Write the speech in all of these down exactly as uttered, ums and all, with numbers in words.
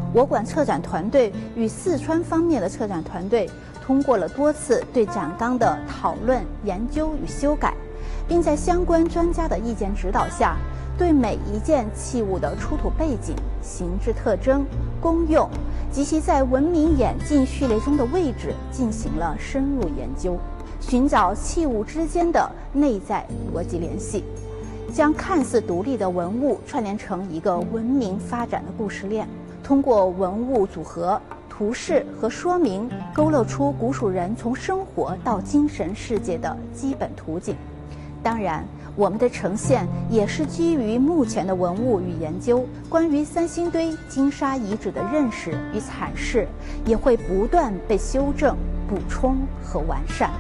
我馆策展团队与四川方面的策展团队通过了多次对展纲的讨论、研究与修改，并在相关专家的意见指导下，对每一件器物的出土背景、形制特征、功用及其在文明演进序列中的位置进行了深入研究，寻找器物之间的内在逻辑联系，将看似独立的文物串联成一个文明发展的故事链，通过文物组合、图示和说明，勾勒出古蜀人从生活到精神世界的基本图景。当然，我们的呈现也是基于目前的文物与研究，关于三星堆金沙遗址的认识与阐释，也会不断被修正、补充和完善。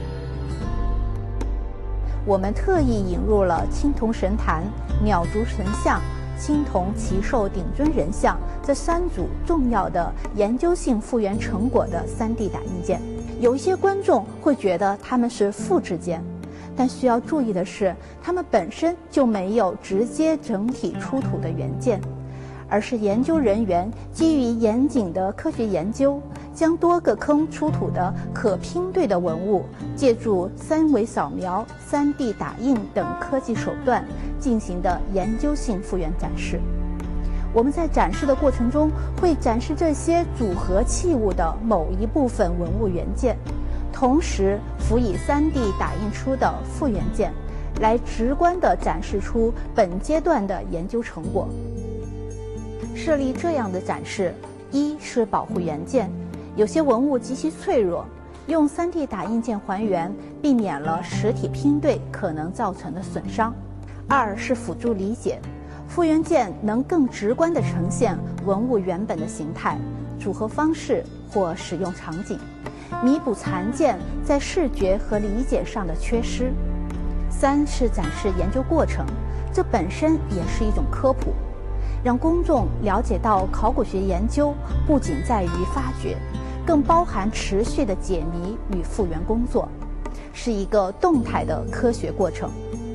我们特意引入了青铜神坛、鸟足神像、青铜奇兽顶尊人像这三组重要的研究性复原成果的 三 D 打印件。有一些观众会觉得它们是复制件，但需要注意的是，它们本身就没有直接整体出土的原件，而是研究人员基于严谨的科学研究，将多个坑出土的可拼对的文物，借助三维扫描、三 D 打印等科技手段进行的研究性复原展示。我们在展示的过程中，会展示这些组合器物的某一部分文物原件，同时辅以 三 D 打印出的复原件，来直观地展示出本阶段的研究成果。设立这样的展示，一是保护原件，有些文物极其脆弱，用 三 D 打印件还原，避免了实体拼对可能造成的损伤；二是辅助理解，复原件能更直观地呈现文物原本的形态、组合方式或使用场景，弥补残件在视觉和理解上的缺失；三是展示研究过程，这本身也是一种科普，让公众了解到考古学研究不仅在于发掘，更包含持续的解谜与复原工作，是一个动态的科学过程。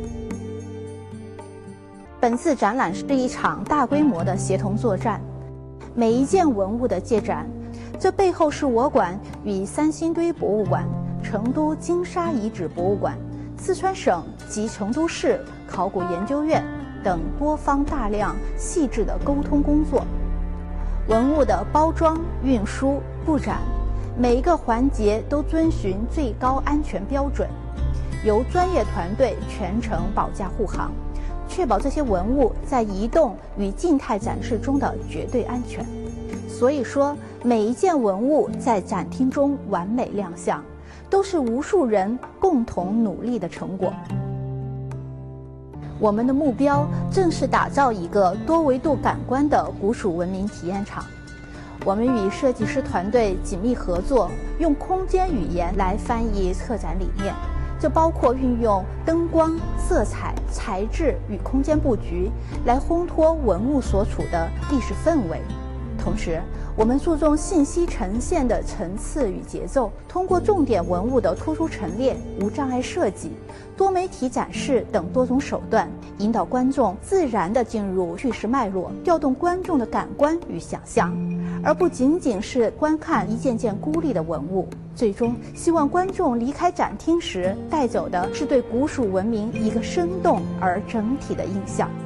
本次展览是一场大规模的协同作战，每一件文物的借展，这背后是我馆与三星堆博物馆、成都金沙遗址博物馆、四川省及成都市考古研究院等多方大量细致的沟通工作。文物的包装、运输、布展，每一个环节都遵循最高安全标准，由专业团队全程保驾护航，确保这些文物在移动与静态展示中的绝对安全。所以说，每一件文物在展厅中完美亮相，都是无数人共同努力的成果。我们的目标正是打造一个多维度感官的古蜀文明体验场。我们与设计师团队紧密合作，用空间语言来翻译策展理念，这包括运用灯光、色彩、材质与空间布局来烘托文物所处的历史氛围。同时，我们注重信息呈现的层次与节奏，通过重点文物的突出陈列、无障碍设计、多媒体展示等多种手段，引导观众自然地进入叙事脉络，调动观众的感官与想象，而不仅仅是观看一件件孤立的文物。最终，希望观众离开展厅时带走的是对古蜀文明一个生动而整体的印象。